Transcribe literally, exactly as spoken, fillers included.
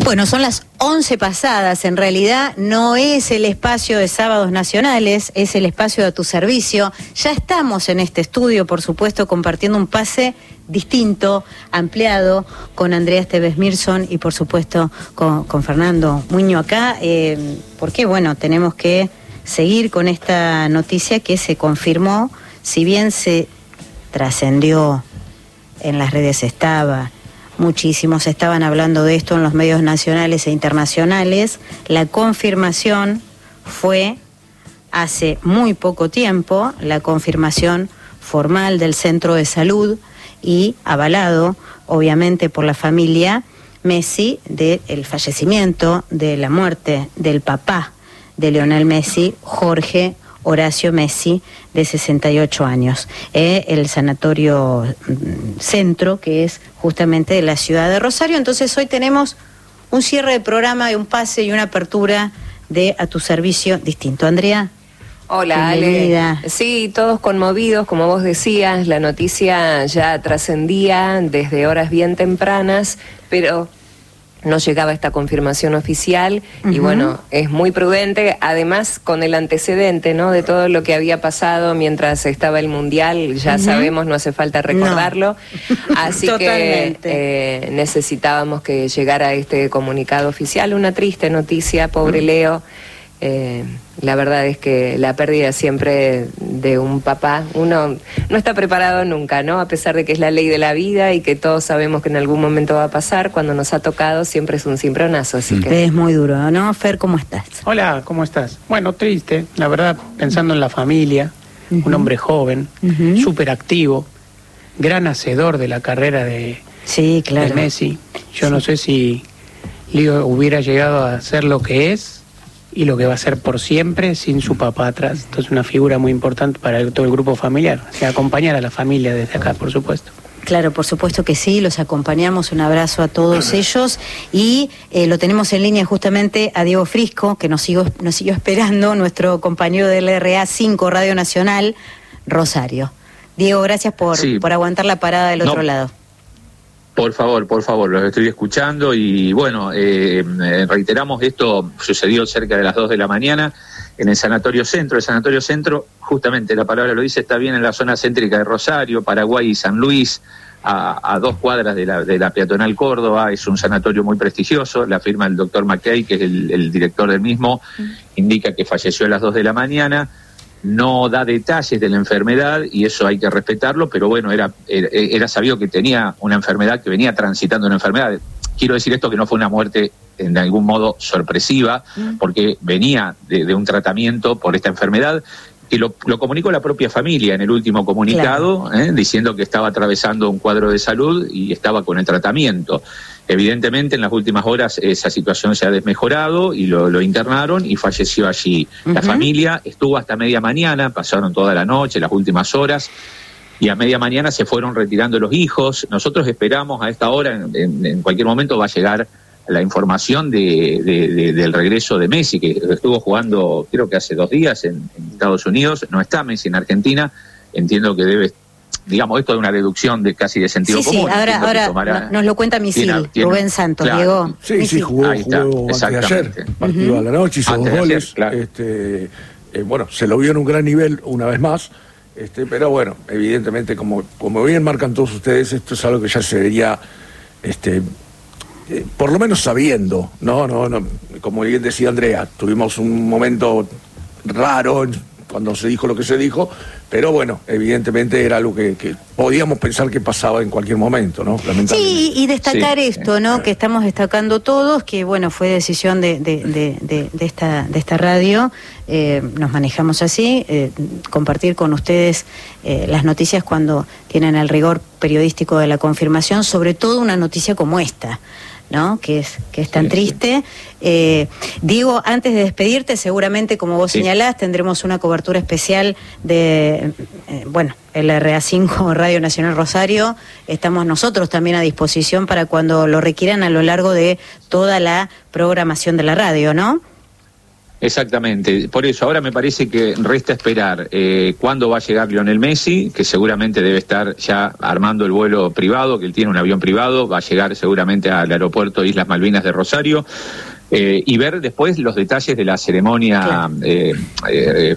Bueno, son las once pasadas, en realidad no es el espacio de Sábados Nacionales, es el espacio de A Tu Servicio. Ya estamos en este estudio, por supuesto, compartiendo un pase distinto, ampliado, con Andrea Esteves Mirson y por supuesto con, con Fernando Muño acá, eh, porque bueno, tenemos que seguir con esta noticia que se confirmó, si bien se trascendió en las redes, estaba... Muchísimos estaban hablando de esto en los medios nacionales e internacionales. La confirmación fue hace muy poco tiempo, la confirmación formal del Centro de Salud y avalado, obviamente, por la familia Messi, del fallecimiento, de la muerte del papá de Lionel Messi, Jorge Horacio Messi, de sesenta y ocho años. Eh, el Sanatorio Centro, que es justamente de la ciudad de Rosario. Entonces hoy tenemos un cierre de programa, un pase y una apertura de A Tu Servicio distinto. Andrea. Hola, Ale. Sí, todos conmovidos, como vos decías, la noticia ya trascendía desde horas bien tempranas, pero no llegaba esta confirmación oficial. Uh-huh. Y bueno, es muy prudente, además con el antecedente, ¿no?, de todo lo que había pasado mientras estaba el Mundial, ya uh-huh. sabemos, no hace falta recordarlo, no. Así que eh, necesitábamos que llegara este comunicado oficial. Una triste noticia, pobre uh-huh. Leo. Eh, la verdad es que la pérdida siempre de un papá, uno no está preparado nunca, ¿no? A pesar de que es la ley de la vida y que todos sabemos que en algún momento va a pasar, cuando nos ha tocado siempre es un cimbronazo, así que... Es muy duro, ¿no? Fer, ¿cómo estás? Hola, ¿cómo estás? Bueno, triste, la verdad, pensando en la familia, uh-huh. un hombre joven, uh-huh. súper activo, gran hacedor de la carrera de, sí, claro. de Messi. Yo sí. no sé si Leo hubiera llegado a ser lo que es y lo que va a ser por siempre sin su papá atrás. Entonces una figura muy importante para el, todo el grupo familiar, o sea, acompañar a la familia desde acá, por supuesto. Claro, por supuesto que sí, los acompañamos, un abrazo a todos ellos y eh, lo tenemos en línea justamente a Diego Frisco, que nos siguió, nos siguió esperando, nuestro compañero del R A cinco Radio Nacional, Rosario. Diego, gracias por, sí. por aguantar la parada del otro no. lado. Por favor, por favor, los estoy escuchando y bueno, eh, reiteramos, esto sucedió cerca de las dos de la mañana en el Sanatorio Centro. El Sanatorio Centro, justamente la palabra lo dice, está bien en la zona céntrica de Rosario, Paraguay y San Luis, a, a dos cuadras de la, de la peatonal Córdoba. Es un sanatorio muy prestigioso, la firma del doctor McKay, que es el, el director del mismo, indica que falleció a las dos de la mañana. No da detalles de la enfermedad y eso hay que respetarlo, pero bueno, era, era, era sabido que tenía una enfermedad, que venía transitando una enfermedad. Quiero decir esto, que no fue una muerte en algún modo sorpresiva, porque venía de, de un tratamiento por esta enfermedad, que lo, lo comunicó la propia familia en el último comunicado, claro. eh, diciendo que estaba atravesando un cuadro de salud y estaba con el tratamiento. Evidentemente, en las últimas horas esa situación se ha desmejorado y lo, lo internaron y falleció allí. Uh-huh. La familia estuvo hasta media mañana, pasaron toda la noche, las últimas horas, y a media mañana se fueron retirando los hijos. Nosotros esperamos a esta hora, en, en, en cualquier momento va a llegar la información de, de, de, del regreso de Messi, que estuvo jugando creo que hace dos días en, en Estados Unidos. No está Messi en Argentina, entiendo que debe... Digamos, esto es una deducción de casi de sentido sí, común. Sí, ahora, ahora tomará, nos lo cuenta Misil, tiene, tiene, Rubén Santos, claro, Diego. Sí, Misil. sí, jugó, jugó antes de ayer, partido uh-huh. a la noche, hizo antes dos goles. Ayer, claro. este, eh, bueno, se lo vio en un gran nivel una vez más, este, pero bueno, evidentemente, como, como bien marcan todos ustedes, esto es algo que ya se debería, este, eh, por lo menos sabiendo, ¿no? no, no como bien decía Andrea, tuvimos un momento raro cuando se dijo lo que se dijo, pero bueno, evidentemente era algo que, que podíamos pensar que pasaba en cualquier momento, ¿no? Lamentablemente. Sí, y destacar sí. esto, ¿no? Que estamos destacando todos, que bueno, fue decisión de, de, de, de, de, esta, de esta radio, eh, nos manejamos así, eh, compartir con ustedes eh, las noticias cuando tienen el rigor periodístico de la confirmación, sobre todo una noticia como esta, ¿no? Que es, que es tan sí, triste. Sí. Eh, Diego, antes de despedirte, seguramente, como vos sí. señalás, tendremos una cobertura especial de, eh, bueno, el R A cinco Radio Nacional Rosario. Estamos nosotros también a disposición para cuando lo requieran a lo largo de toda la programación de la radio, ¿no? Exactamente, por eso ahora me parece que resta esperar eh, cuándo va a llegar Lionel Messi, que seguramente debe estar ya armando el vuelo privado, que él tiene un avión privado, va a llegar seguramente al aeropuerto Islas Malvinas de Rosario, eh, y ver después los detalles de la ceremonia eh, eh,